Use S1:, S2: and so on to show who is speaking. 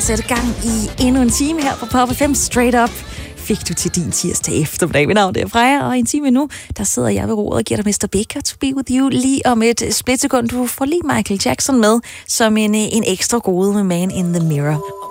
S1: Sætte gang i endnu en time her på Pop FM Straight Up. Fik du til din tirsdag eftermiddag. Mit navn er Freja, og i en time nu, der sidder jeg ved roret og giver dig Mr. Baker to be with you. Lige om et splitsekund, du får lige Michael Jackson med som en ekstra gode med Man in the Mirror.